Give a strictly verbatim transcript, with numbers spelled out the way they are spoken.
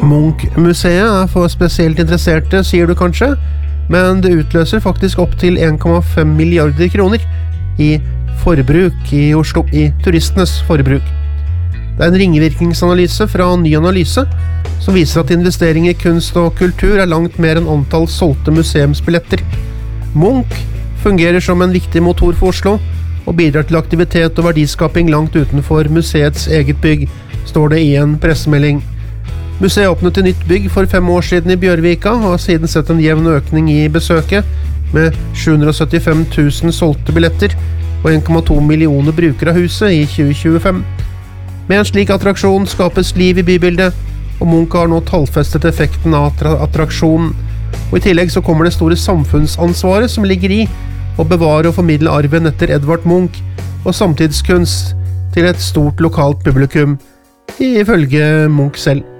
Munch-museet er for spesielt interesserte, sier du kanskje, men det utløser faktisk opp til en komma fem milliarder kroner i forbruk i Oslo, i turistenes forbruk. Det er en ringvirkningsanalyse fra Ny Analyse som viser at investering i kunst og kultur er langt mer enn antall solgte museumsbilletter. Munch fungerer som en viktig motor for Oslo og bidrar til aktivitet og verdiskaping langt utenfor museets eget bygg, står det i en pressemelding. Museet åpnet et nytt bygg for fem år siden i Bjørvika og har siden sett en jevn økning i besøket med sju hundre og syttifem tusen solgte billetter og en komma to millioner brukere av huset i tjue tjuefem. Med en slik attraksjon skapes liv i bybildet, og Munch har nå tallfestet effekten av attraksjonen. Og i tillegg så kommer det store samfunnsansvaret som ligger i å bevare og formidle arven etter Edvard Munch og samtidskunst til et stort lokalt publikum, ifølge Munch selv.